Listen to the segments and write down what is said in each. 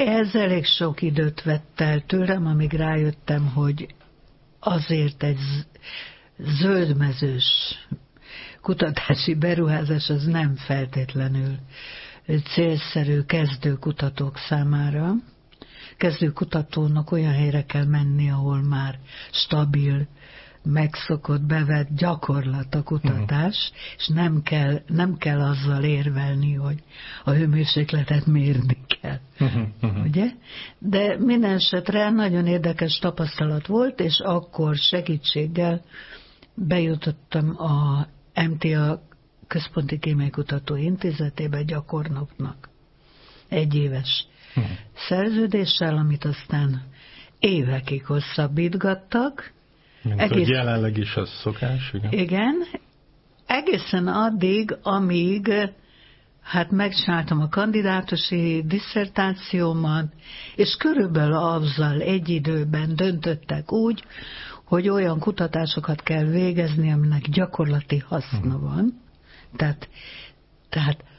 Ez elég sok időt vett el tőlem, amíg rájöttem, hogy azért egy zöldmezős kutatási beruházás az nem feltétlenül célszerű kezdőkutatók számára. Kezdőkutatónak olyan helyre kell menni, ahol már stabil, megszokott, bevett gyakorlat a kutatás, és nem kell azzal érvelni, hogy a hőmérsékletet mérni kell. Ugye? De minden esetre nagyon érdekes tapasztalat volt, és akkor segítséggel bejutottam a MTA Központi Kémiai Kutató Intézetébe gyakornoknak. 1 éves szerződéssel, amit aztán évekig hosszabbítgattak. Mint hogy jelenleg is az szokás, igen? Igen, egészen addig, amíg megcsináltam a kandidátusi disszertációmat, és körülbelül azzal egy időben döntöttek úgy, hogy olyan kutatásokat kell végezni, aminek gyakorlati haszna van. Tehát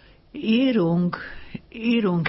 írunk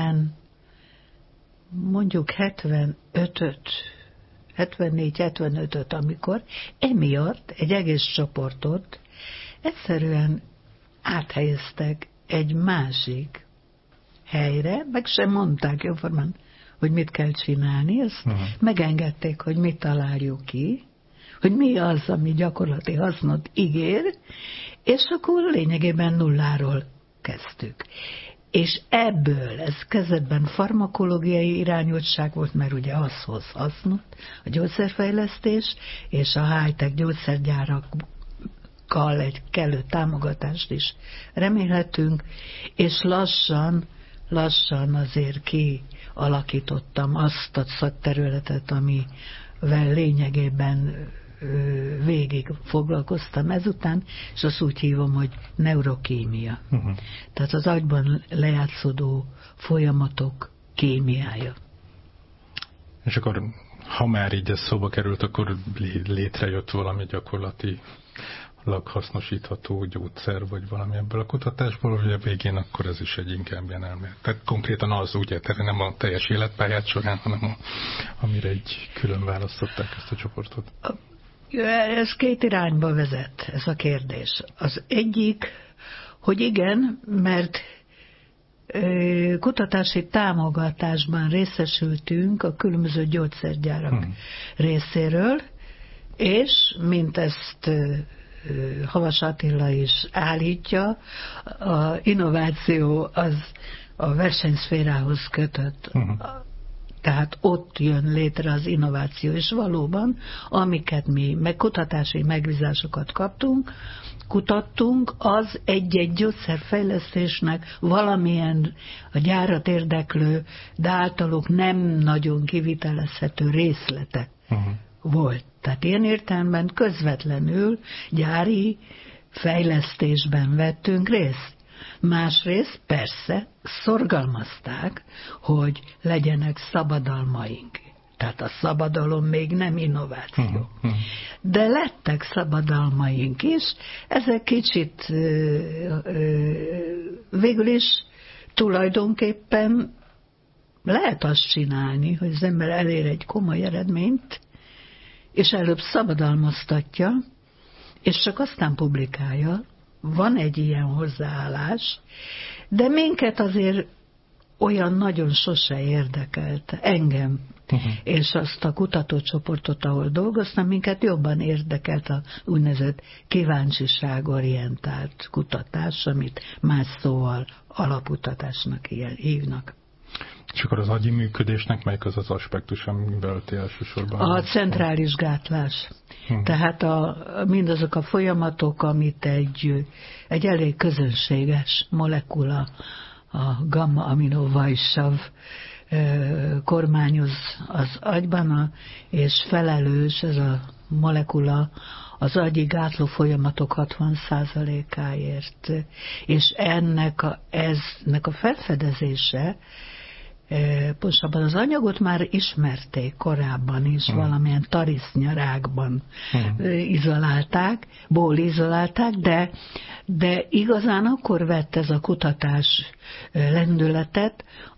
74-75-öt, amikor emiatt egy egész csoportot egyszerűen áthelyeztek egy másik helyre, meg sem mondták jóformán, hogy mit kell csinálni, ezt megengedték, hogy mit találjuk ki, hogy mi az, ami gyakorlati hasznot ígér, és akkor lényegében nulláról kezdtük. És ebből, ez kezdetben farmakológiai irányultság volt, mert ugye az hoz hasznot, a gyógyszerfejlesztés, és a high-tech gyógyszergyárakkal egy kellő támogatást is remélhetünk, és lassan azért kialakítottam azt a szakterületet, amivel lényegében végig foglalkoztam ezután, és azt úgy hívom, hogy neurokémia. Tehát az agyban lejátszódó folyamatok kémiája. És akkor, ha már így ez szóba került, akkor létrejött valami gyakorlatilag hasznosítható gyógyszer, vagy valami ebből a kutatásból, hogy a végén akkor ez is egy inkább ilyen elmélet. Tehát konkrétan az, ugye, tehát nem a teljes életpályát során, hanem amire egy külön választották ezt a csoportot. Ez 2 irányba vezet, ez a kérdés. Az egyik, hogy igen, mert kutatási támogatásban részesültünk a különböző gyógyszergyárak részéről, és mint ezt Havas Attila is állítja, a innováció az a versenyszférához kötött. Tehát ott jön létre az innováció, és valóban, amiket mi kutatási megbízásokat kutattunk, az egy-egy gyógyszerfejlesztésnek valamilyen a gyárat érdeklő, de általuk nem nagyon kivitelezhető részlete volt. Tehát ilyen értelemben közvetlenül gyári fejlesztésben vettünk részt. Másrészt persze szorgalmazták, hogy legyenek szabadalmaink. Tehát a szabadalom még nem innováció. De lettek szabadalmaink is, ezek kicsit végül is tulajdonképpen lehet azt csinálni, hogy az ember elér egy komoly eredményt, és előbb szabadalmaztatja, és csak aztán publikálja. Van egy ilyen hozzáállás, de minket azért olyan nagyon sose érdekelt, engem, és azt a kutatócsoportot, ahol dolgoztam, minket jobban érdekelt a úgynevezett kíváncsiságorientált kutatás, amit más szóval alapkutatásnak hívnak. És akkor az agyi működésnek melyik az az aspektus, amivel ti elsősorban... A centrális gátlás. Tehát mindazok a folyamatok, amit egy elég közönséges molekula, a gamma-aminovajsav kormányoz az agyban, és felelős ez a molekula az agyi gátló folyamatok 60%-áért. És ennek a felfedezése, pontosabban az anyagot már ismerték korábban is, valamilyen tarisznyarákban izolálták, de igazán akkor vett ez a kutatás lendületet,